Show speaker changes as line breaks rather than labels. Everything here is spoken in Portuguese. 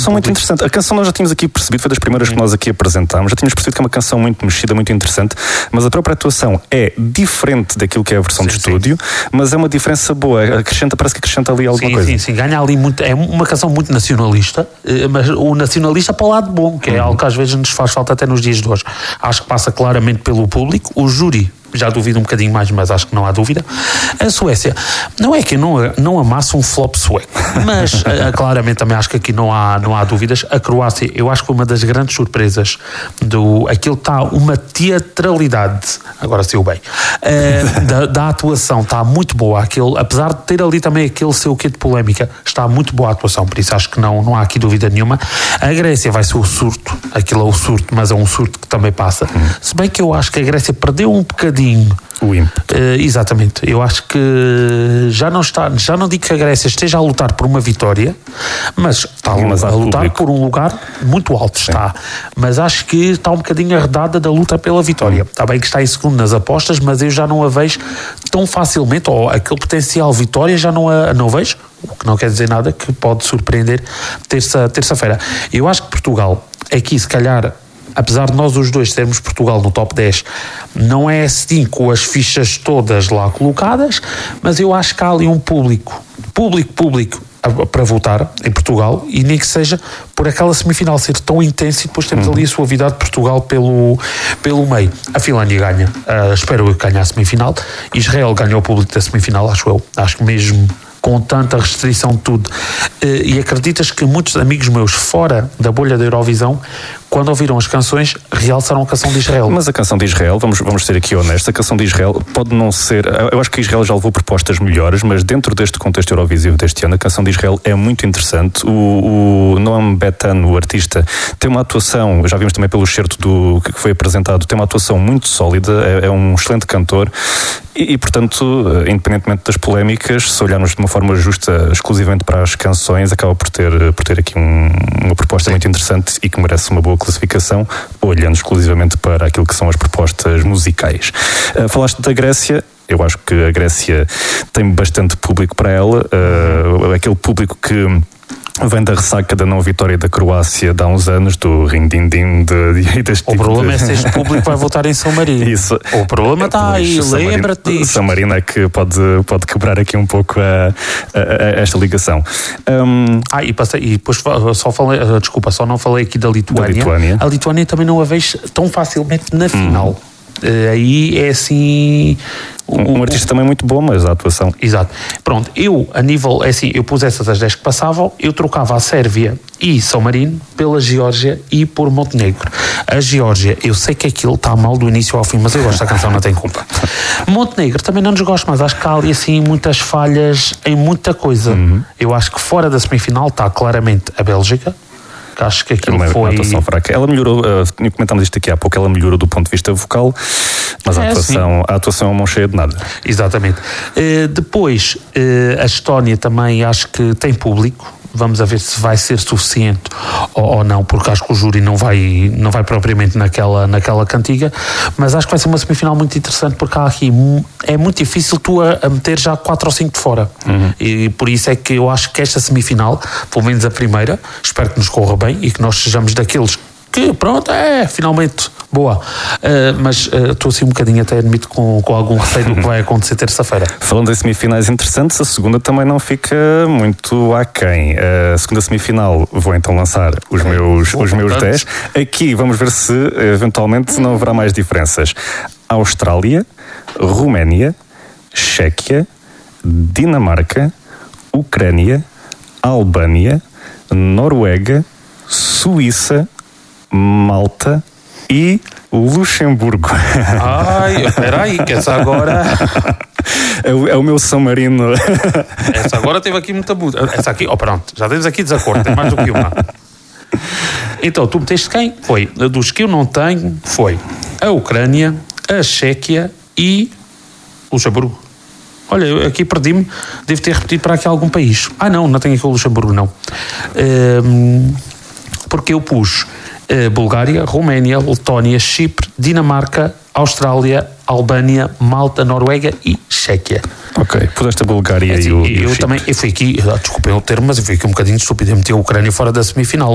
canção muito interessante. A canção nós já tínhamos aqui percebido, foi das primeiras que nós aqui apresentámos, já tínhamos percebido que é uma canção muito mexida, muito interessante, mas a própria atuação é diferente daquilo que é a versão de estúdio, mas é uma diferença boa, parece que acrescenta ali alguma coisa.
Sim, ganha ali muito, é uma canção muito nacionalista, mas o nacionalista para o lado bom, que é algo que às vezes nos faz falta até nos dias de hoje. Acho que passa claramente pelo público, o júri já duvido um bocadinho mais, mas acho que não há dúvida. A Suécia, não é que eu não amasse um flop sueco, mas claramente também acho que aqui não há dúvidas. A Croácia, eu acho que foi uma das grandes surpresas aquilo está uma teatralidade, agora saiu bem, da atuação, está muito boa, apesar de ter ali também aquele seu quê de polémica, está muito boa a atuação, por isso acho que não há aqui dúvida nenhuma. A Grécia vai ser o surto, aquilo é o surto, mas é um surto que também passa, se bem que eu acho que a Grécia perdeu um bocadinho
o ímpeto.
Exatamente, eu acho que já não digo que a Grécia esteja a lutar por uma vitória, mas está a lutar por um lugar muito alto, está, mas acho que está um bocadinho arredada da luta pela vitória. Está bem que está em segundo nas apostas, mas eu já não a vejo tão facilmente, ou aquele potencial vitória já não vejo, o que não quer dizer nada, que pode surpreender terça-feira. Eu acho que Portugal aqui, se calhar, apesar de nós os dois termos Portugal no top 10, não é assim com as fichas todas lá colocadas, mas eu acho que há ali um público para votar em Portugal, e nem que seja por aquela semifinal ser tão intensa, e depois temos ali a suavidade de Portugal pelo meio. A Finlândia ganha, espero eu que ganhe a semifinal. Israel ganhou o público da semifinal, acho que mesmo com tanta restrição de tudo. E acreditas que muitos amigos meus fora da bolha da Eurovisão, quando ouviram as canções, realçaram a canção de Israel.
Mas a canção de Israel, vamos ser aqui honestos, a canção de Israel pode não ser... Eu acho que Israel já levou propostas melhores, mas dentro deste contexto eurovisivo deste ano, a canção de Israel é muito interessante. O Noam Betan, o artista, tem uma atuação, já vimos também pelo excerto que foi apresentado, tem uma atuação muito sólida, é um excelente cantor e, portanto, independentemente das polémicas, se olharmos de uma forma justa exclusivamente para as canções, acaba por ter aqui uma proposta muito interessante e que merece uma boa classificação, olhando exclusivamente para aquilo que são as propostas musicais. Falaste da Grécia. Eu acho que a Grécia tem bastante público para ela, aquele público que vem da ressaca da não vitória da Croácia de há uns anos, do ring-din-din deste tipo.
O problema é se este público vai votar em São Marino.
Isso.
O problema está aí, lembra-te disso.
São Marino é que pode quebrar aqui um pouco esta ligação.
E depois só não falei aqui da Lituânia. A Lituânia também não a vejo tão facilmente na final. Aí é assim...
Um artista também muito bom, mas a atuação...
Exato. Pronto, eu pus essas as 10 que passavam, eu trocava a Sérvia e São Marino pela Geórgia e por Montenegro. A Geórgia, eu sei que aquilo está mal do início ao fim, mas eu gosto da canção, não tem culpa. Montenegro também não desgosto, mas acho que há ali assim muitas falhas em muita coisa. Eu acho que fora da semifinal está claramente a Bélgica, que acho que aquilo foi...
Uma atuação fraca. Ela melhorou, comentámos isto aqui há pouco, ela melhorou do ponto de vista vocal, mas a atuação é uma mão cheia de nada.
Exatamente. Depois, a Estónia também acho que tem público. Vamos a ver se vai ser suficiente ou não, porque acho que o júri não vai propriamente naquela cantiga, mas acho que vai ser uma semifinal muito interessante, porque aqui é muito difícil tu a meter já 4 ou 5 de fora. E por isso é que eu acho que esta semifinal, pelo menos a primeira, espero que nos corra bem e que nós sejamos daqueles que, pronto, finalmente boa. Mas estou assim um bocadinho, até admito, com algum receio do que vai acontecer terça-feira.
Falando em semifinais interessantes, a segunda também não fica muito aquém. A segunda semifinal vou então lançar os meus 10. Aqui vamos ver se eventualmente não haverá mais diferenças. Austrália, Roménia, Chequia, Dinamarca, Ucrânia, Albânia, Noruega, Suíça, Malta e Luxemburgo.
Espera aí, que essa agora...
É o meu São Marino.
Essa agora teve aqui muita muda. Essa aqui, pronto, já temos aqui desacordo, tem mais do que uma. Então, tu meteste quem? Foi, dos que eu não tenho, foi a Ucrânia, a Chequia e Luxemburgo. Olha, eu aqui perdi-me, devo ter repetido para aqui algum país. Não tenho aqui o Luxemburgo, não. Porque eu pus Bulgária, Roménia, Letónia, Chipre, Dinamarca, Austrália, Albânia, Malta, Noruega e Chequia.
Ok, puseste a Bulgária e o
Chipre. Eu fui aqui, desculpem o termo, mas eu fui aqui um bocadinho estúpido, eu meti a Ucrânia fora da semifinal.